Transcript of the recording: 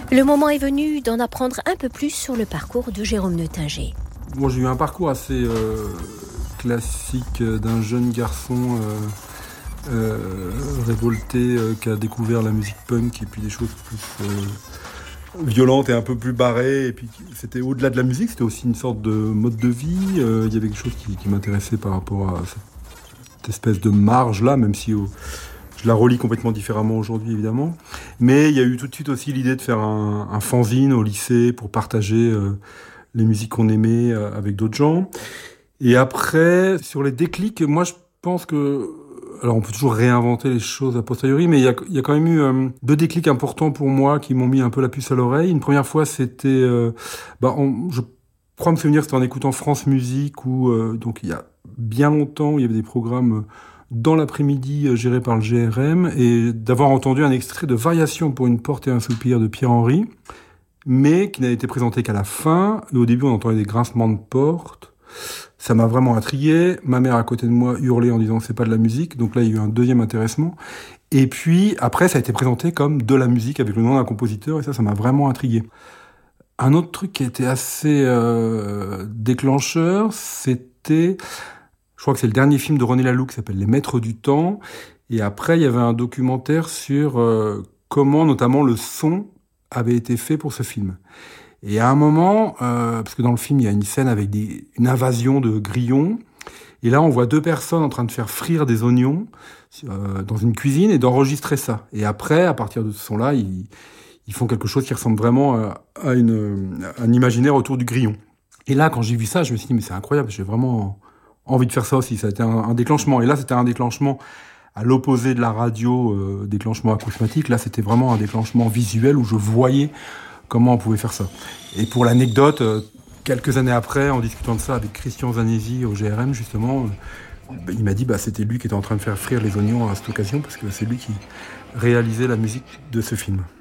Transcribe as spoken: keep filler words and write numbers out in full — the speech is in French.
Le moment est venu d'en apprendre un peu plus sur le parcours de Jérôme Neutinger. Moi, j'ai eu un parcours assez euh, classique d'un jeune garçon euh, euh, révolté euh, qui a découvert la musique punk et puis des choses plus euh, violentes et un peu plus barrées. Et puis c'était au-delà de la musique, c'était aussi une sorte de mode de vie. Euh, il y avait quelque chose qui, qui m'intéressait par rapport à cette espèce de marge-là, même si au, je la relis complètement différemment aujourd'hui, évidemment. Mais il y a eu tout de suite aussi l'idée de faire un, un fanzine au lycée pour partager euh, les musiques qu'on aimait euh, avec d'autres gens. Et après, sur les déclics, moi je pense que... Alors on peut toujours réinventer les choses a posteriori, mais il y a, il y a quand même eu euh, deux déclics importants pour moi qui m'ont mis un peu la puce à l'oreille. Une première fois, c'était... Euh, bah, on, je crois me souvenir, c'était en écoutant France Musique, où euh, donc il y a bien longtemps, il y avait des programmes... dans l'après-midi euh, géré par le G R M, et d'avoir entendu un extrait de Variation pour une porte et un soupir de Pierre Henry, mais qui n'a été présenté qu'à la fin. Et au début, on entendait des grincements de porte. Ça m'a vraiment intrigué. Ma mère à côté de moi hurlait en disant que c'est pas de la musique. Donc là, il y a eu un deuxième intéressement. Et puis, après, ça a été présenté comme de la musique avec le nom d'un compositeur, et ça, ça m'a vraiment intrigué. Un autre truc qui a été assez euh, déclencheur, c'était... Je crois que c'est le dernier film de René Laloux qui s'appelle Les Maîtres du Temps. Et après, il y avait un documentaire sur euh, comment, notamment, le son avait été fait pour ce film. Et à un moment, euh, parce que dans le film, il y a une scène avec des, une invasion de grillons. Et là, on voit deux personnes en train de faire frire des oignons euh, dans une cuisine et d'enregistrer ça. Et après, à partir de ce son-là, ils, ils font quelque chose qui ressemble vraiment à, à, une, à un imaginaire autour du grillon. Et là, quand j'ai vu ça, je me suis dit, mais c'est incroyable, j'ai vraiment... envie de faire ça aussi, ça a été un, un déclenchement. Et là, c'était un déclenchement à l'opposé de la radio, euh, déclenchement acousmatique. Là, c'était vraiment un déclenchement visuel où je voyais comment on pouvait faire ça. Et pour l'anecdote, euh, quelques années après, en discutant de ça avec Christian Zanesi au G R M, justement, euh, bah, il m'a dit bah c'était lui qui était en train de faire frire les oignons à cette occasion, parce que c'est lui qui réalisait la musique de ce film.